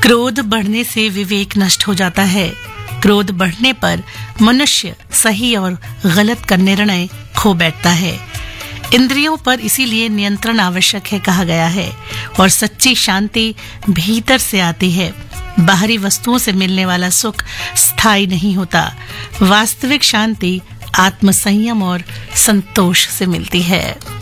क्रोध बढ़ने से विवेक नष्ट हो जाता है। क्रोध बढ़ने पर मनुष्य सही और गलत का निर्णय खो बैठता है। इंद्रियों पर इसीलिए नियंत्रण आवश्यक है कहा गया है। और सच्ची शांति भीतर से आती है। बाहरी वस्तुओं से मिलने वाला सुख स्थायी नहीं होता। वास्तविक शांति आत्मसंयम और संतोष से मिलती है।